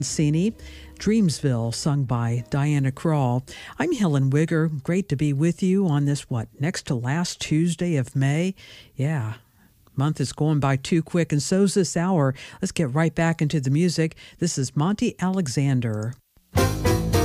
Cini, Dreamsville, sung by Diana Krall. I'm Helen Wigger. Great to be with you on this, next to last Tuesday of May. Yeah, month is going by too quick, and so's this hour. Let's get right back into the music. This is Monty Alexander.